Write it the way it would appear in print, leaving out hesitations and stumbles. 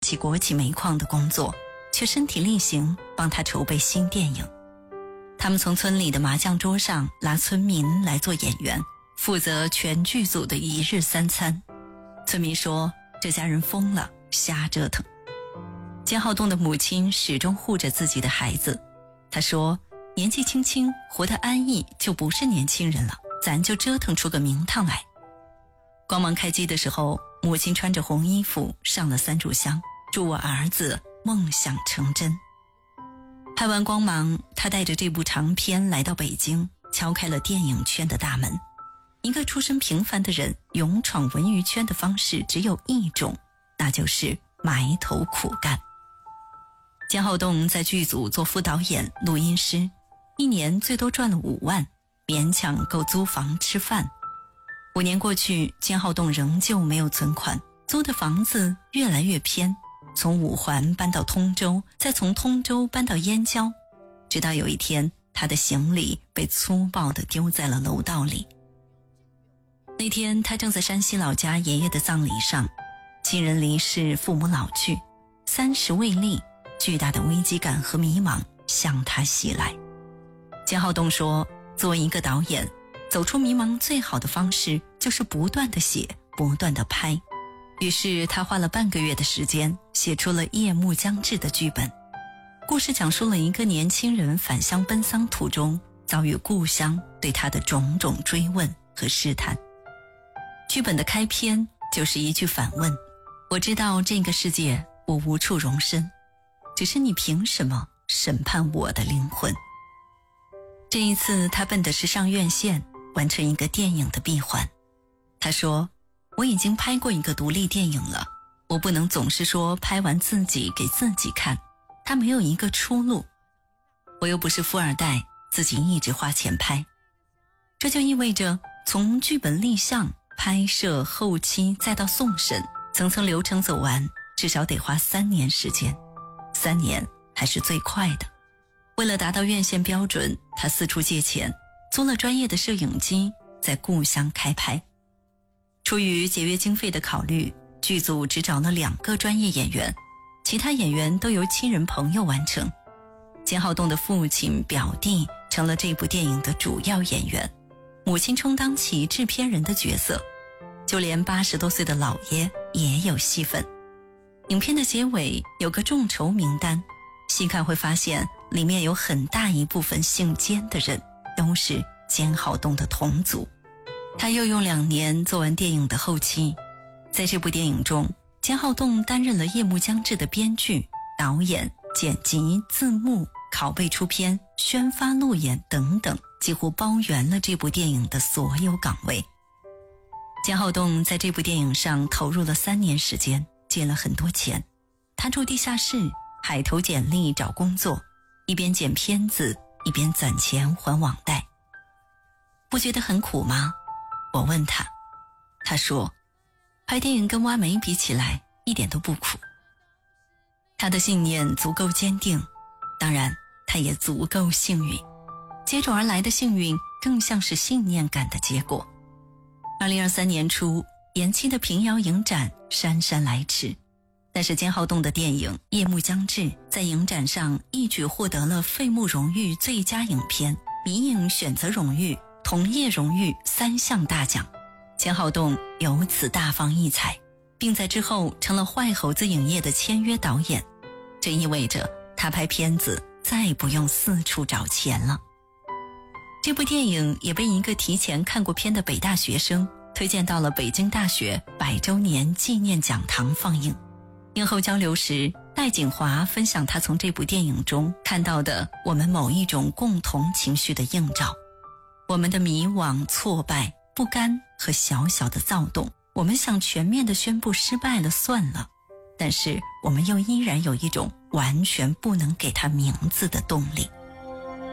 起国企煤矿的工作，却身体力行帮他筹备新电影。他们从村里的麻将桌上拉村民来做演员，负责全剧组的一日三餐。村民说这家人疯了，瞎折腾。坚浩栋的母亲始终护着自己的孩子，她说年纪轻轻活得安逸就不是年轻人了，咱就折腾出个名堂来。光芒开机的时候，母亲穿着红衣服上了3炷香，祝我儿子梦想成真。拍完光芒，他带着这部长片来到北京，敲开了电影圈的大门。一个出身平凡的人勇闯文娱圈的方式只有一种，那就是埋头苦干。坚浩栋在剧组做副导演、录音师，一年最多赚了5万，勉强够租房吃饭。5年过去，坚浩栋仍旧没有存款，租的房子越来越偏，从五环搬到通州，再从通州搬到燕郊，直到有一天，他的行李被粗暴地丢在了楼道里。那天他正在山西老家爷爷的葬礼上，亲人离世，父母老去，30未立，巨大的危机感和迷茫向他袭来。坚浩栋说，作为一个导演，走出迷茫最好的方式就是不断地写，不断地拍。于是他花了半个月的时间，写出了《夜幕将至》的剧本。故事讲述了一个年轻人返乡奔丧途中，遭遇故乡对他的种种追问和试探。剧本的开篇就是一句反问：我知道这个世界我无处容身，只是你凭什么审判我的灵魂？这一次他奔的是上院线，完成一个电影的闭环。他说，我已经拍过一个独立电影了，我不能总是说拍完自己给自己看，他没有一个出路。我又不是富二代，自己一直花钱拍。这就意味着从剧本立项、拍摄、后期再到送审，层层流程走完，至少得花3年时间。3年还是最快的。为了达到院线标准，他四处借钱，租了专业的摄影机，在故乡开拍。出于节约经费的考虑，剧组只找了2个专业演员，其他演员都由亲人朋友完成。坚浩栋的父亲、表弟成了这部电影的主要演员，母亲充当起制片人的角色，就连80多岁的老爷也有戏份。影片的结尾有个众筹名单，细看会发现里面有很大一部分姓坚的人都是坚浩栋的同族。他又用2年做完电影的后期。在这部电影中，坚浩栋担任了《夜幕将至》的编剧、导演、剪辑、字幕、拷贝出片、宣发路演等等，几乎包圆了这部电影的所有岗位。坚浩栋在这部电影上投入了3年时间，借了很多钱。他住地下室，海投简历找工作，一边剪片子，一边攒钱还网贷。不觉得很苦吗？我问他。他说，拍电影跟挖煤比起来一点都不苦。他的信念足够坚定，当然他也足够幸运。接踵而来的幸运更像是信念感的结果。2023年初，延期的平遥影展姗姗来迟，但是坚浩栋的电影《夜幕将至》在影展上一举获得了费穆荣誉最佳影片、迷影选择荣誉、同业荣誉3项大奖。坚浩栋由此大放异彩，并在之后成了坏猴子影业的签约导演。这意味着他拍片子再不用四处找钱了。这部电影也被一个提前看过片的北大学生推荐到了北京大学100周年纪念讲堂放映。映后交流时，戴锦华分享他从这部电影中看到的我们某一种共同情绪的映照。我们的迷惘、挫败、不甘和小小的躁动，我们想全面地宣布失败了算了，但是我们又依然有一种完全不能给它名字的动力。